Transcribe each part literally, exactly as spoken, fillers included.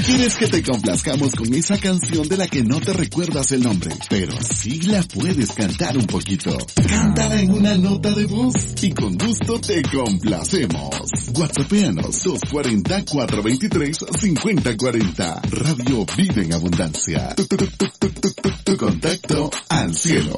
¿Quieres que te complazcamos con esa canción de la que no te recuerdas el nombre, pero sí la puedes cantar un poquito? Cántala en una nota de voz y con gusto te complacemos. WhatsAppeanos dos cuatro cero, cuatro dos tres, cinco cero cuatro cero. Radio Vida en Abundancia. Tu, tu, tu, tu, tu, tu, tu contacto al cielo.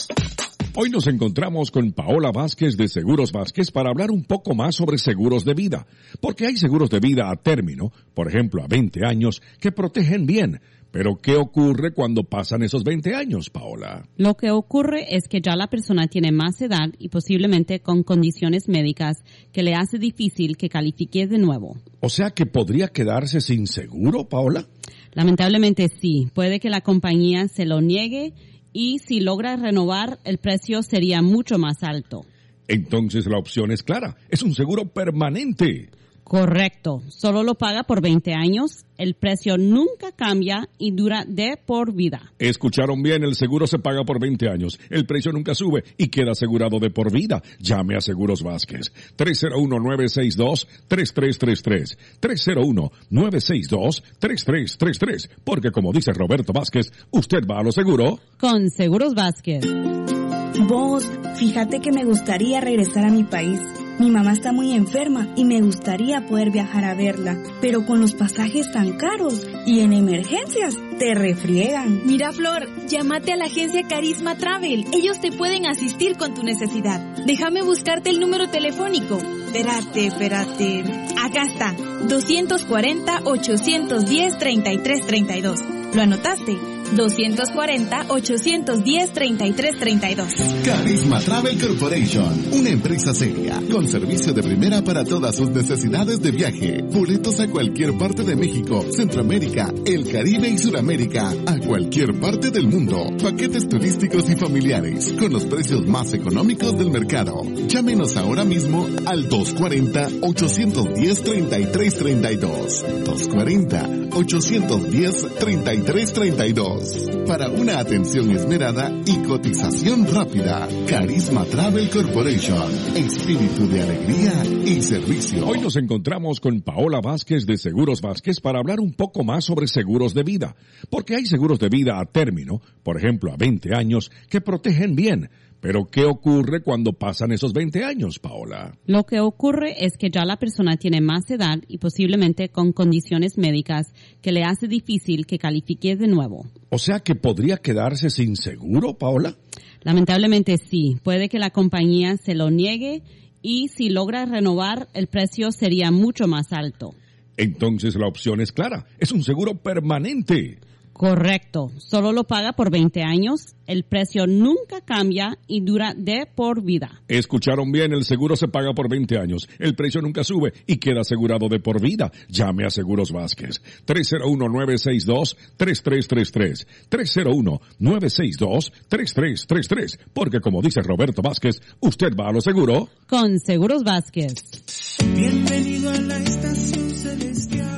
Hoy nos encontramos con Paola Vázquez de Seguros Vázquez para hablar un poco más sobre seguros de vida. Porque hay seguros de vida a término, por ejemplo a veinte años, que protegen bien. Pero ¿qué ocurre cuando pasan esos veinte años, Paola? Lo que ocurre es que ya la persona tiene más edad y posiblemente con condiciones médicas que le hace difícil que califique de nuevo. O sea que podría quedarse sin seguro, Paola. Lamentablemente sí. Puede que la compañía se lo niegue y si logra renovar, el precio sería mucho más alto. Entonces la opción es clara. Es un seguro permanente. Correcto. Solo lo paga por veinte años. El precio nunca cambia y dura de por vida. Escucharon bien, el seguro se paga por veinte años. El precio nunca sube y queda asegurado de por vida. Llame a Seguros Vázquez. tres cero uno, nueve seis dos, tres tres tres tres. tres cero uno, nueve seis dos, tres tres tres tres. Porque como dice Roberto Vázquez, usted va a lo seguro con Seguros Vázquez. Vos, fíjate que me gustaría regresar a mi país. Mi mamá está muy enferma y me gustaría poder viajar a verla, pero con los pasajes tan caros y en emergencias te refriegan. Mira, Flor, llámate a la agencia Carisma Travel. Ellos te pueden asistir con tu necesidad. Déjame buscarte el número telefónico. Espérate, espérate. Acá está. dos cuatro cero, ocho uno cero, tres tres tres dos. ¿Lo anotaste? dos cuatro cero, ocho uno cero, tres tres tres dos. Carisma Travel Corporation, una empresa seria, con servicio de primera para todas sus necesidades de viaje. Boletos a cualquier parte de México, Centroamérica, el Caribe y Sudamérica, a cualquier parte del mundo. Paquetes turísticos y familiares, con los precios más económicos del mercado. Llámenos ahora mismo al dos cuatro cero, ocho uno cero, tres tres tres dos. dos cuatro cero, ocho uno cero, tres tres tres dos. Para una atención esmerada y cotización rápida. Carisma Travel Corporation. Espíritu de alegría y servicio. Hoy nos encontramos con Paola Vázquez de Seguros Vázquez para hablar un poco más sobre seguros de vida. Porque hay seguros de vida a término, por ejemplo a veinte años, que protegen bien. Pero ¿qué ocurre cuando pasan esos veinte años, Paola? Lo que ocurre es que ya la persona tiene más edad y posiblemente con condiciones médicas que le hace difícil que califique de nuevo. O sea que podría quedarse sin seguro, Paola. Lamentablemente sí. Puede que la compañía se lo niegue y si logra renovar, el precio sería mucho más alto. Entonces la opción es clara. Es un seguro permanente. Correcto. Solo lo paga por veinte años. El precio nunca cambia y dura de por vida. Escucharon bien, el seguro se paga por veinte años. El precio nunca sube y queda asegurado de por vida. Llame a Seguros Vázquez. tres cero uno, nueve seis dos, tres tres tres tres. tres cero uno, nueve seis dos, tres tres tres tres. Porque como dice Roberto Vázquez, usted va a lo seguro con Seguros Vázquez. Bienvenido a la estación celestial.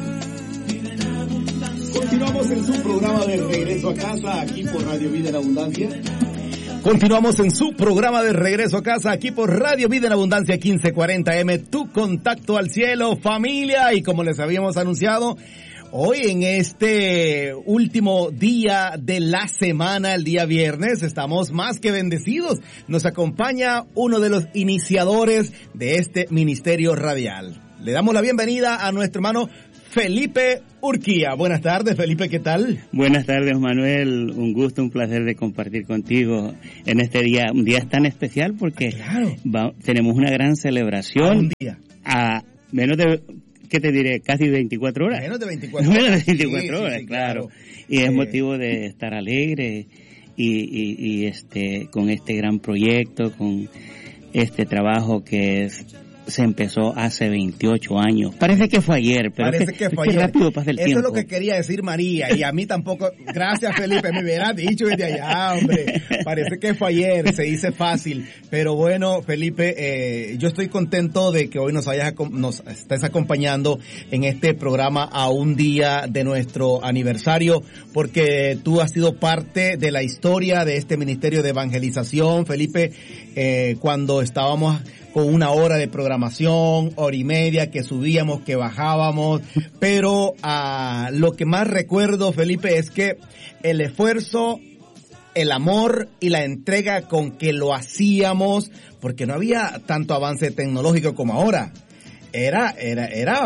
Continuamos en su programa de regreso a casa, aquí por Radio Vida en Abundancia. Continuamos en su programa de regreso a casa, aquí por Radio Vida en Abundancia quince cuarenta eme, tu contacto al cielo, familia. Y como les habíamos anunciado, hoy en este último día de la semana, el día viernes, estamos más que bendecidos. Nos acompaña uno de los iniciadores de este ministerio radial. Le damos la bienvenida a nuestro hermano Felipe Urquía. Buenas tardes, Felipe, ¿qué tal? Buenas tardes, Manuel. Un gusto, un placer de compartir contigo en este día. Un día tan especial porque claro. va, tenemos una gran celebración. A un día. A menos de, ¿qué te diré? Casi veinticuatro horas. Menos de veinticuatro horas. Menos de veinticuatro sí, horas, sí, claro. claro. Y es eh... motivo de estar alegre y, y, y este con este gran proyecto, con este trabajo que es... se empezó hace veintiocho años. Parece que fue ayer, pero Parece es que, que fue es que ayer. rápido pasa el Eso tiempo. es lo que quería decir María, y a mí tampoco. Gracias, Felipe, me hubieras dicho desde allá, hombre. Parece que fue ayer, se dice fácil. Pero bueno, Felipe, eh, yo estoy contento de que hoy nos hayas, nos estés acompañando en este programa a un día de nuestro aniversario, porque tú has sido parte de la historia de este ministerio de evangelización, Felipe, eh, cuando estábamos con una hora de programación, hora y media, que subíamos, que bajábamos, pero uh, lo que más recuerdo, Felipe, es que el esfuerzo, el amor y la entrega con que lo hacíamos, porque no había tanto avance tecnológico como ahora, era, era, era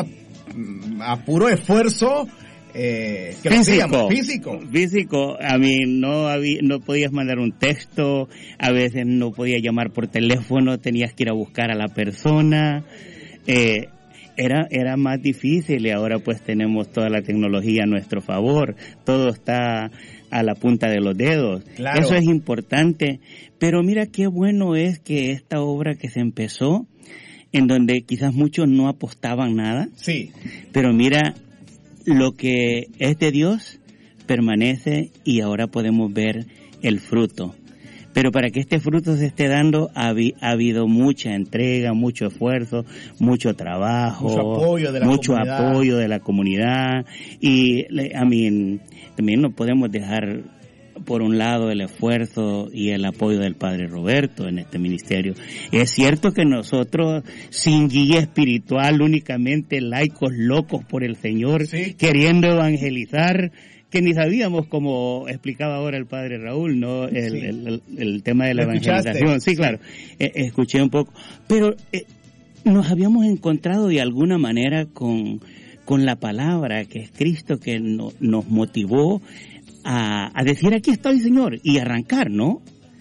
a puro esfuerzo. Eh, que físico, físico, físico. A mí no había, no podías mandar un texto, a veces no podías llamar por teléfono, tenías que ir a buscar a la persona. Eh, era, era más difícil y ahora pues tenemos toda la tecnología a nuestro favor. Todo está a la punta de los dedos. Claro. Eso es importante. Pero mira qué bueno es que esta obra que se empezó, en donde quizás muchos no apostaban nada. Sí. Pero mira, lo que es de Dios permanece y ahora podemos ver el fruto. Pero para que este fruto se esté dando ha, vi, ha habido mucha entrega, mucho esfuerzo, mucho trabajo, mucho apoyo de la mucho comunidad. apoyo de la comunidad. Y a mí también no podemos dejar por un lado el esfuerzo y el apoyo del Padre Roberto en este ministerio. Es cierto que nosotros, sin guía espiritual, únicamente laicos locos por el Señor, sí, queriendo evangelizar, que ni sabíamos, como explicaba ahora el Padre Raúl, ¿no? El, sí. el, el, el tema de la evangelización. Sí, claro. Eh, escuché un poco. Pero eh, nos habíamos encontrado de alguna manera con, con la palabra, que es Cristo, que no, nos motivó A, a decir, aquí estoy, Señor, y arrancar, ¿no?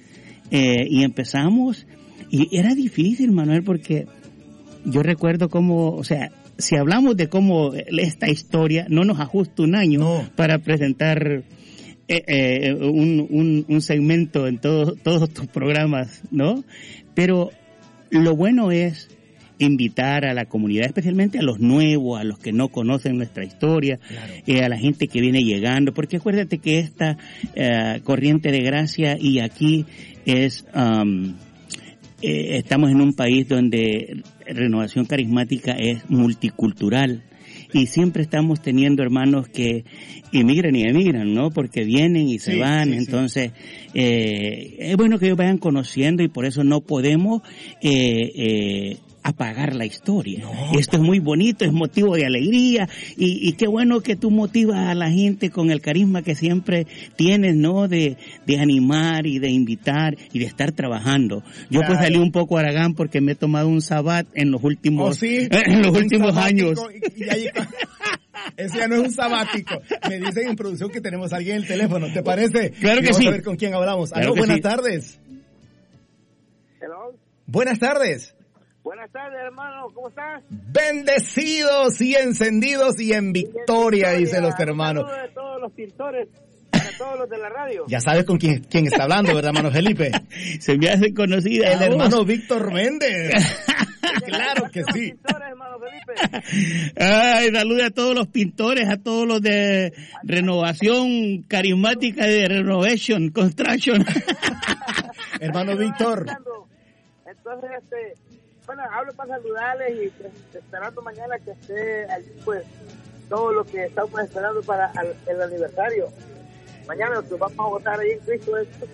Eh, y empezamos, y era difícil, Manuel, porque yo recuerdo cómo, o sea, si hablamos de cómo esta historia, no nos ajusta un año no. para presentar eh, eh, un, un, un segmento en todo, todos tus programas, ¿no? Pero lo bueno es invitar a la comunidad, especialmente a los nuevos, a los que no conocen nuestra historia, claro. eh, a la gente que viene llegando, porque acuérdate que esta eh, corriente de gracia y aquí es, um, eh, estamos en un país donde Renovación Carismática es multicultural y siempre estamos teniendo hermanos que emigran y emigran, ¿no? Porque vienen y se sí, van, sí, entonces sí. Eh, es bueno que ellos vayan conociendo y por eso no podemos eh, eh, apagar la historia. No. Esto es muy bonito, es motivo de alegría y, y qué bueno que tú motivas a la gente con el carisma que siempre tienes, ¿no? De, de animar y de invitar y de estar trabajando. Yo claro. pues salí un poco a Aragán porque me he tomado un sabbat en los últimos, ¿Oh, sí? en los últimos años. Y, y ahí, ese ya no es un sabático. Me dicen en producción que tenemos a alguien en el teléfono. ¿Te parece? Claro que Vamos sí. a ver con quién hablamos. Claro Aló, buenas sí. tardes. Hello. Buenas tardes. Buenas tardes, hermano, ¿cómo estás? Bendecidos y encendidos y en victoria, victoria. Dicen los hermanos. Saludos de todos los pintores, para todos los de la radio. Ya sabes con quién, quién está hablando, ¿verdad, hermano Felipe? Se me hace conocida. El hermano Víctor Méndez. Claro que sí. Pintores, hermano Felipe. Ay, saludos a todos los pintores, a todos los de Renovación Carismática de Renovation Construction. Hermano Víctor. Entonces, este... bueno, hablo para saludarles y pues, esperando mañana que esté allí, pues, todo lo que estamos esperando para el, el aniversario. Mañana pues, vamos a votar ahí en Cristo. Esto.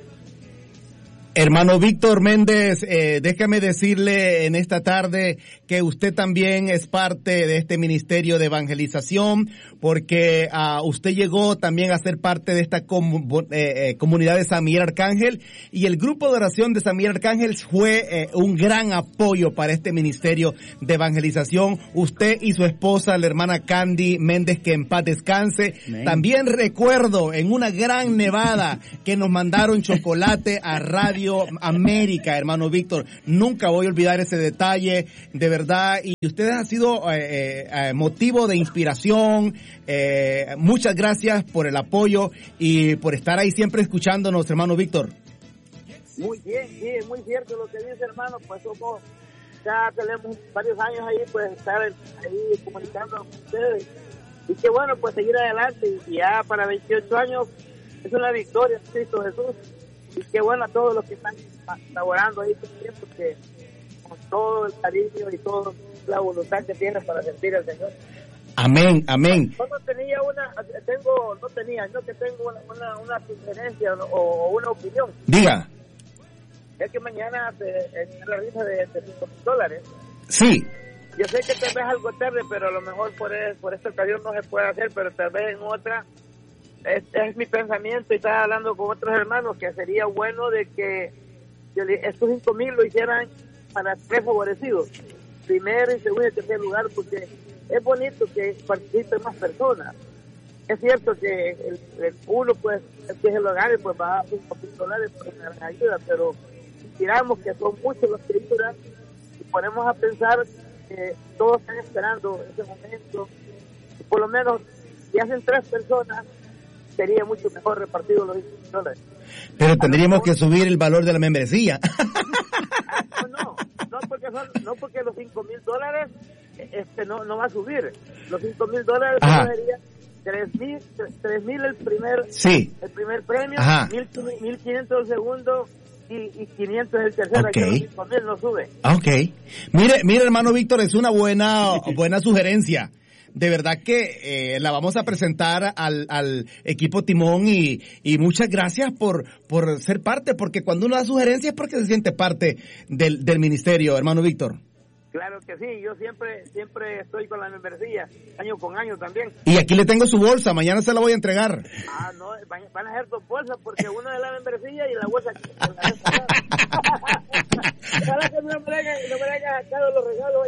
Hermano Víctor Méndez, eh, déjame decirle en esta tarde que usted también es parte de este ministerio de evangelización, porque uh, usted llegó también a ser parte de esta com- eh, eh, comunidad de San Miguel Arcángel, y el grupo de oración de San Miguel Arcángel fue eh, un gran apoyo para este ministerio de evangelización. Usted y su esposa, la hermana Candy Méndez, que en paz descanse. Amén. También recuerdo en una gran nevada que nos mandaron chocolate a Radio América, hermano Víctor. Nunca voy a olvidar ese detalle, de verdad, y ustedes han sido eh, eh, motivo de inspiración. Eh, muchas gracias por el apoyo y por estar ahí siempre escuchándonos, hermano Víctor. Muy bien, sí, es muy cierto lo que dice, hermano, pues somos, ya tenemos varios años ahí, pues estar ahí comunicando con ustedes, y qué bueno, pues seguir adelante, y ya para veintiocho años es una victoria en Cristo Jesús. Y qué bueno a todos los que están laborando ahí también, porque con todo el cariño y toda la voluntad que tienen para servir al Señor. Amén, amén. Yo no tenía una, tengo, no tenía, no que tengo una, una, una sugerencia o, o una opinión. Diga. es que mañana se es la rifa de, de cinco mil dólares. Sí. Yo sé que tal vez algo tarde, pero a lo mejor por, es, por esta ocasión no se puede hacer, pero tal vez en otra, es, es mi pensamiento y estaba hablando con otros hermanos que sería bueno de que, que estos cinco mil lo hicieran para tres favorecidos, primero y segundo y tercer lugar, porque es bonito que participen más personas. Es cierto que el, el uno, pues, el que se lo gane, pues va a dar cinco mil dólares por una gran ayuda, pero miramos que son muchos los que ayudan y ponemos a pensar que todos están esperando ese momento, y por lo menos si hacen tres personas, sería mucho mejor repartido los cinco mil dólares. Pero tendríamos que subir el valor de la membresía. No, no, no porque, son, no porque los cinco mil dólares este, no, no va a subir. Los cinco mil dólares serían tres mil el primer, sí. el primer premio, mil quinientos el segundo y, y quinientos el tercero. Okay. Los cinco mil no sube. Ok. Mire, mire, hermano Víctor, es una buena, buena sugerencia. De verdad que eh, la vamos a presentar al, al equipo Timón y, y muchas gracias por, por ser parte, porque cuando uno da sugerencias es porque se siente parte del, del ministerio, hermano Víctor. Claro que sí, yo siempre siempre estoy con la membresía, año con año también. Y aquí le tengo su bolsa, mañana se la voy a entregar. Ah, no, van, van a hacer dos bolsas, porque una es la membresía y la bolsa que ojalá que no me hayan, no me hayan sacado los regalos.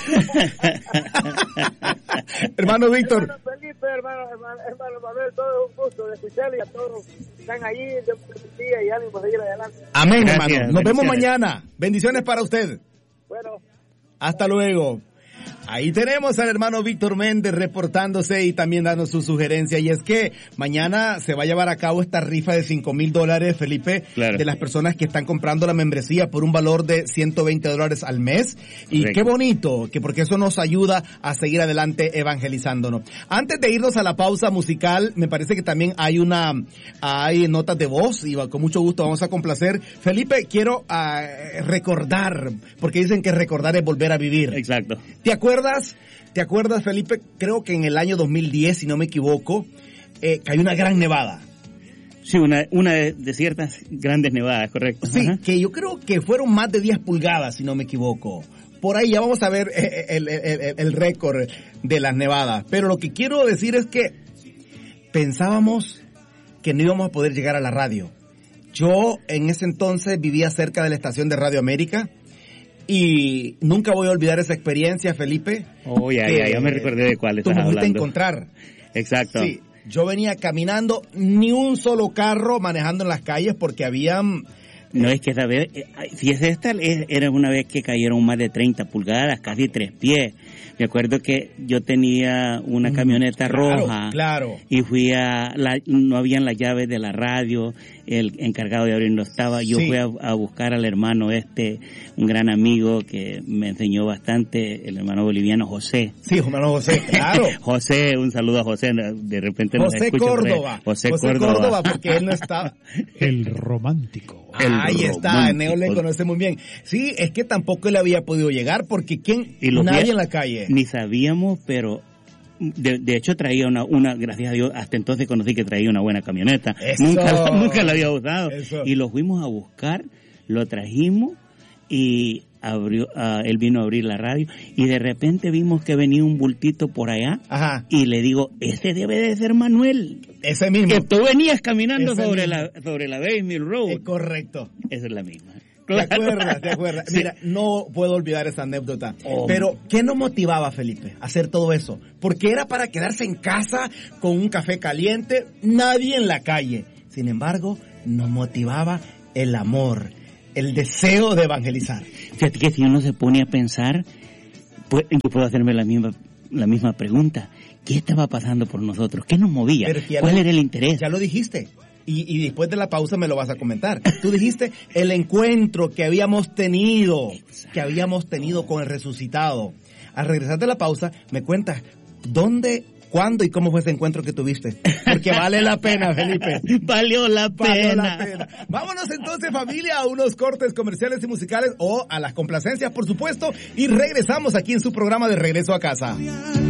Ojalá. Hermano Víctor. Hermano Felipe, hermano, hermano, hermano Manuel, todo un gusto de escucharle y a todos están allí, de membresía y ánimo a seguir adelante. Amén, gracias, hermano. Nos vemos mañana. Bendiciones para usted. Bueno. Hasta luego. Ahí tenemos al hermano Víctor Méndez reportándose y también dando su sugerencia. Y es que mañana se va a llevar a cabo esta rifa de cinco mil dólares, Felipe, claro, de las personas que están comprando la membresía por un valor de ciento veinte dólares al mes. Y correcto, qué bonito, que porque eso nos ayuda a seguir adelante evangelizándonos. Antes de irnos a la pausa musical, me parece que también hay una, hay notas de voz y con mucho gusto vamos a complacer. Felipe, quiero uh, recordar, porque dicen que recordar es volver a vivir. Exacto. ¿Te acuerdas? ¿Te acuerdas, Felipe? Creo que en el año dos mil diez, si no me equivoco, eh, cayó una gran nevada. Sí, una, una de, de ciertas grandes nevadas, correcto. Sí, ajá, que yo creo que fueron más de diez pulgadas, si no me equivoco. Por ahí ya vamos a ver el, el, el, el récord de las nevadas. Pero lo que quiero decir es que pensábamos que no íbamos a poder llegar a la radio. Yo en ese entonces vivía cerca de la estación de Radio América. Y nunca voy a olvidar esa experiencia, Felipe. Oh, ya, ya, ya me recordé de cuál estás hablando. Tú me fuiste a encontrar. Exacto. Sí, yo venía caminando, ni un solo carro manejando en las calles porque habían... No, es que esa vez, si es esta, era una vez que cayeron más de treinta pulgadas, casi tres pies. Me acuerdo que yo tenía una camioneta claro, roja. Claro. Y fui a, la, no habían las llaves de la radio, el encargado de abrir no estaba. Yo sí. fui a, a buscar al hermano este, un gran amigo que me enseñó bastante, el hermano boliviano José. Sí, hermano José, claro. José, un saludo a José, de repente nos José escucha. Córdoba. José, José Córdoba. Córdoba, porque él no está. El romántico. El Ahí romántico. Está, Neo le conoce muy bien. Sí, es que tampoco él había podido llegar porque quién, nadie días, en la calle. Ni sabíamos, pero de, de hecho traía una, una, gracias a Dios, hasta entonces conocí que traía una buena camioneta. Eso, nunca, nunca la había usado. Eso. Y lo fuimos a buscar, lo trajimos y abrió, uh, él vino a abrir la radio y de repente vimos que venía un bultito por allá. Ajá. Y le digo, ese debe de ser Manuel. Ese mismo. Que tú venías caminando ese sobre mismo. la, sobre la Bay Mill Road. Es correcto. Esa es la misma. ¿Te acuerdas? ¿Te acuerdas? Sí. Mira, no puedo olvidar esa anécdota. Oh. Pero, ¿qué nos motivaba, Felipe, a hacer todo eso? Porque era para quedarse en casa con un café caliente, nadie en la calle. Sin embargo, nos motivaba el amor, el deseo de evangelizar. Fíjate que si uno se pone a pensar, pues, yo puedo hacerme la misma, la misma pregunta. ¿Qué estaba pasando por nosotros? ¿Qué nos movía? ¿Cuál lo, era el interés? Ya lo dijiste. Y, y después de la pausa me lo vas a comentar. Tú dijiste el encuentro que habíamos tenido, Exacto. que habíamos tenido con el resucitado. Al regresar de la pausa, me cuentas dónde, cuándo y cómo fue ese encuentro que tuviste. Porque vale la pena, Felipe. Valió la pena. Valió la pena. Vámonos entonces, familia, a unos cortes comerciales y musicales o a las complacencias, por supuesto, y regresamos aquí en su programa de Regreso a Casa.